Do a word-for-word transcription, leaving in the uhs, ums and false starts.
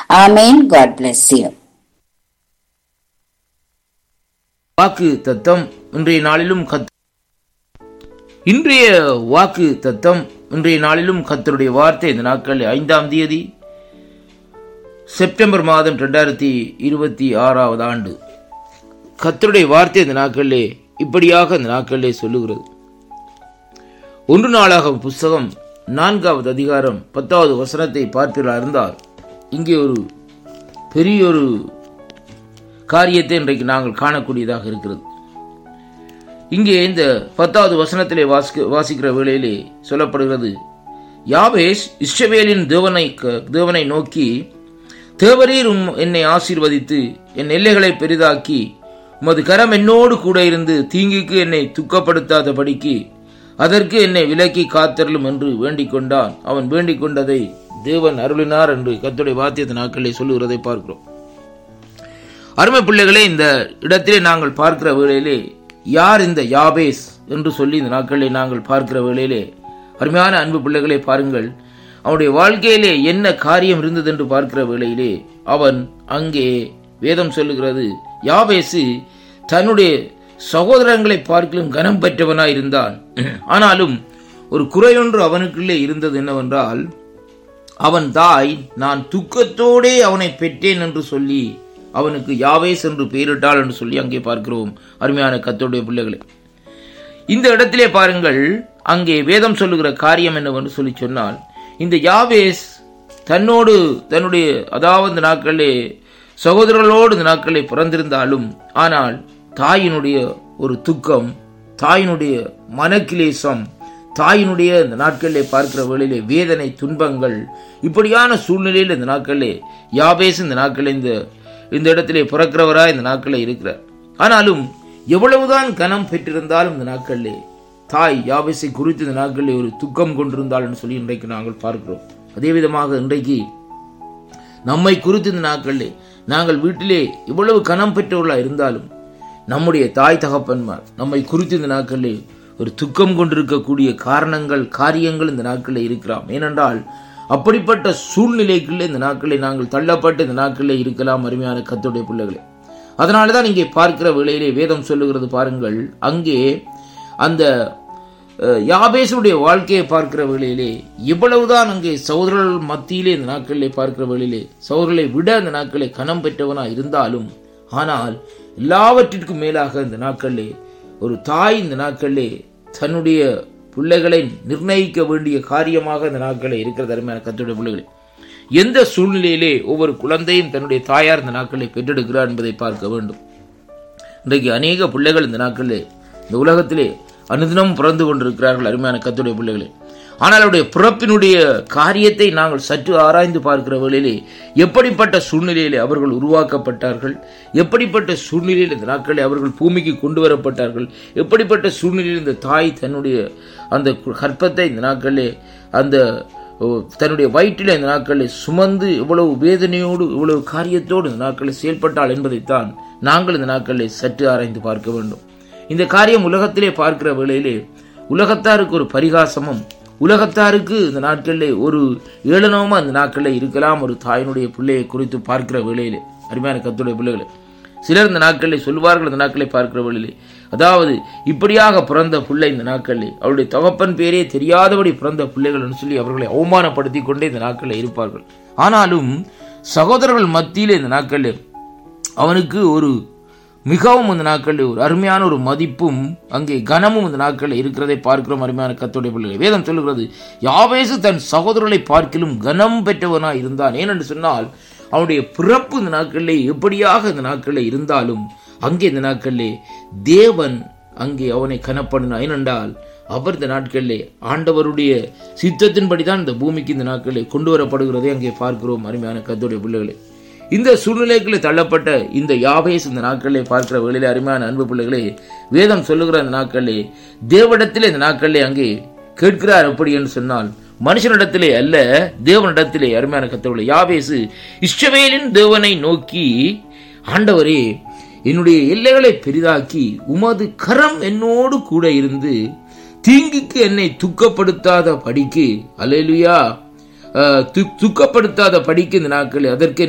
Amen. God bless you. வாக்கு தத்தம் இன்றைய நாளிலும் கத் இன்றைய வாக்கு தத்தம் இன்றைய நாளிலும் கர்த்தருடைய வார்த்தை இந்த நாட்கள் ஐந்தாம் தேதி செப்டம்பர் மாதம் இரண்டாயிரத்தி இருபத்தி ஆறாவது ஆண்டு. கர்த்தருடைய வார்த்தை இந்த நாட்களிலே இப்படியாக இந்த நாட்களிலே சொல்லுகிறது. ஒன்று நாளாக புஸ்தகம் நான்காவது அதிகாரம் பத்தாவது வசனத்தை பார்ப்பீர்களா இருந்தால் இங்கே ஒரு பெரிய ஒரு காரியத்தை இன்றைக்கு நாங்கள் காணக்கூடியதாக இருக்கிறது. இங்கே இந்த பத்தாவது வசனத்திலே வாசிக்க வாசிக்கிற வேளையிலே சொல்லப்படுகிறது, யாபேஸ் இஸ்ரவேலின் தேவனை தேவனை நோக்கி, தேவரீர் என்னை ஆசீர்வதித்து என் எல்லைகளை பெரிதாக்கி உமது கரம் என்னோடு கூட இருந்து தீங்குக்கு என்னை துக்கப்படுத்தாத படிக்கு அதற்கு என்னை விலக்கி காத்தருளும் என்று வேண்டிக் கொண்டான். அவன் வேண்டிக் கொண்டதை தேவன் அருளினார் என்று கர்த்தருடைய வார்த்தை நாட்களிலே சொல்லுகிறதை பார்க்கிறோம். அருமை பிள்ளைகளே, இந்த இடத்திலே நாங்கள் பார்க்கிற வேளையிலே யார் இந்த யாபேஸ் என்று சொல்லி இந்த நாட்களிலே நாங்கள் பார்க்கிற வேளையிலே அருமையான அன்பு பிள்ளைகளே பாருங்கள், அவனுடைய வாழ்க்கையிலே என்ன காரியம் இருந்தது என்று பார்க்கிற வேளையிலே அவன் அங்கே வேதம் சொல்லுகிறது, யாபேசு தன்னுடைய சகோதரங்களை பார்க்கலும் கனம் பெற்றவனாய் இருந்தான். ஆனாலும் ஒரு குறையொன்று அவனுக்குள்ளே இருந்தது என்னவென்றால், அவன் தாய் நான் துக்கத்தோடே அவனை பெற்றேன் என்று சொல்லி அவனுக்கு யாவேஸ் என்று பெயரிட்டாள் என்று சொல்லி அங்கே பார்க்கிறோம். அருமையான கர்த்தருடைய பிள்ளைகளே, இந்த இடத்திலே பாருங்கள், அங்கே வேதம் சொல்லுகிற காரியம் என்னவென்று சொல்லி சொன்னால், இந்த யாவேஸ் தன்னோடு தன்னுடைய அதாவது நாட்களே சகோதரர்களோடு இந்த நாட்களை பிறந்திருந்தாலும் ஆனால் தாயினுடைய ஒரு துக்கம், தாயினுடைய மனக்கிலேசம், தாயினுடைய இந்த நாட்களிலே பார்க்கிற வேளையிலே வேதனை துன்பங்கள், இப்படியான சூழ்நிலையில் இந்த நாட்களிலே யாபேஸ் இந்த நாட்களில் இந்த இந்த இடத்திலே பிறக்கிறவராய் இந்த நாட்களில் இருக்கிறார். ஆனாலும் எவ்வளவுதான் கனம் பெற்றிருந்தாலும் இந்த நாட்களிலே தாய் யாபேசை குறித்து இந்த நாட்களிலே ஒரு துக்கம் கொண்டிருந்தாள் என்று சொல்லி இன்றைக்கு நாங்கள் பார்க்கிறோம். அதே விதமாக இன்றைக்கு நம்மை குறித்து இந்த நாட்களிலே நாங்கள் வீட்டிலே இவ்வளவு கனம் பெற்றவர்களாக இருந்தாலும் நம்முடைய தாய் தகப்பன்மார் நம்மை குறித்து இந்த நாட்களிலே ஒரு துக்கம் கொண்டிருக்கக்கூடிய காரணங்கள் காரியங்கள் இந்த நாட்களில் இருக்கிறாம். ஏனென்றால் அப்படிப்பட்ட சூழ்நிலைக்குள்ளே இந்த நாட்களில் நாங்கள் தள்ளப்பட்டு இந்த நாட்களில் இருக்கலாம். அருமையான கர்த்தருடைய பிள்ளைகளே, அதனாலதான் இங்கே பார்க்கிற வேளையிலே வேதம் சொல்லுகிறது பாருங்கள், அங்கே அந்த யாபேசுடைய வாழ்க்கையை பார்க்கிற வேளையிலே இவ்வளவுதான் அங்கே சகோதரர்கள் மத்தியிலே இந்த நாட்களிலே பார்க்கிற வேளையிலே சகோதரர்களை விட இந்த நாட்களை கனம் பெற்றவனா இருந்தாலும் ஆனால் எல்லாவற்றிற்கும் மேலாக இந்த நாட்களிலே ஒரு தாய் இந்த நாட்களிலே தன்னுடைய பிள்ளைகளை நிர்ணயிக்க வேண்டிய காரியமாக இந்த நாட்களில் இருக்கிறது. அருமையான கர்த்தருடைய பிள்ளைகளே, எந்த சூழ்நிலையிலே ஒவ்வொரு குழந்தையும் தன்னுடைய தாயார் இந்த நாட்களை பெற்றெடுக்கிறார் என்பதை பார்க்க வேண்டும். இன்றைக்கு அநேக பிள்ளைகள் இந்த நாட்களிலே இந்த உலகத்திலே அனுதினம் பிறந்து கொண்டிருக்கிறார்கள். அருமையான கர்த்தருடைய பிள்ளைகளே, ஆனால் அவருடைய பிறப்பினுடைய காரியத்தை நாங்கள் சற்று ஆராய்ந்து பார்க்கிற வேளையிலே எப்படிப்பட்ட சூழ்நிலையிலே அவர்கள் உருவாக்கப்பட்டார்கள், எப்படிப்பட்ட சூழ்நிலையில் இந்த நாட்களை அவர்கள் பூமிக்கு கொண்டு வரப்பட்டார்கள், எப்படிப்பட்ட சூழ்நிலையில் இந்த தாய் தன்னுடைய அந்த கற்பத்தை இந்த நாட்களிலே அந்த தன்னுடைய வயிற்றில் இந்த நாட்களில் சுமந்து இவ்வளவு வேதனையோடு இவ்வளவு காரியத்தோடு இந்த நாட்களில் செயல்பட்டாள் என்பதைத்தான் நாங்கள் இந்த நாட்களில் சற்று ஆராய்ந்து பார்க்க வேண்டும். இந்த காரியம் உலகத்திலே பார்க்கிற வேளையிலே உலகத்தாருக்கு ஒரு பரிகாசமும் உலகத்தாருக்கு இந்த நாட்களிலே ஒரு ஏளனமா இந்த நாட்களில் இருக்கலாம். ஒரு தாயினுடைய பிள்ளையை குறித்து பார்க்கிற வேளையிலே அருமையான கர்த்தருடைய பிள்ளைகளே, சிலர் இந்த நாட்களில் சொல்வார்கள் இந்த நாட்களை பார்க்கிற வேளையிலே, அதாவது இப்படியாக பிறந்த பிள்ளை இந்த நாட்களில் அவருடைய தகப்பன் பேரே தெரியாதபடி பிறந்த பிள்ளைகள் என்று சொல்லி அவர்களை அவமானப்படுத்தி கொண்டே இந்த நாட்களில் இருப்பார்கள். ஆனாலும் சகோதரர்கள் மத்தியிலே இந்த நாட்களில் அவனுக்கு ஒரு மிகவும் இந்த நாட்களில் ஒரு அருமையான ஒரு மதிப்பும் அங்கே கனமும் இந்த நாட்களில் இருக்கிறதை பார்க்கிறோம். அருமையான கர்த்தருடைய பிள்ளைகள், வேதம் சொல்லுகிறது, யாபேசு தன் சகோதரர்களை பார்க்கிலும் கனம் பெற்றவனாய் இருந்தான். ஏனென்று சொன்னால் அவனுடைய பிறப்பு இந்த நாட்களிலே எப்படியாக இந்த நாட்களிலே இருந்தாலும் அங்கே இந்த நாட்களிலே தேவன் அங்கே அவனை கனப்படினார். ஏனென்றால் அவர் இந்த நாட்களிலே ஆண்டவருடைய சித்தத்தின்படிதான் இந்த பூமிக்கு இந்த நாட்களிலே கொண்டு வரப்படுகிறதை அங்கே பார்க்கிறோம். அருமையான கர்த்தருடைய பிள்ளைகளே, இந்த சூழ்நிலைகளில் தள்ளப்பட்ட இந்த யாபேஸ் இந்த நாட்களிலே பார்க்கிற வேளையிலே அருமையான அன்பு பிள்ளைகளே, வேதம் சொல்லுகிற இந்த நாட்களிலே தேவனிடத்திலே இந்த நாட்களிலே அங்கே கேட்கிறார். எப்படி என்று சொன்னால் மனுஷனிடத்திலே அல்ல, தேவனிடத்திலே. அருமையான கர்த்தர்களே, யாபேசு இஸ்ரவேலின் தேவனை நோக்கி, ஆண்டவரே என்னுடைய எல்லைகளை பெரிதாக்கி உமது கரம் என்னோடு கூட இருந்து தீங்குக்கு என்னை துக்கப்படுத்தாத படிக்கு, அல்லேலூயா, துக்கப்படுத்தாத படிக்கு இந்த நாட்களில் அதற்கு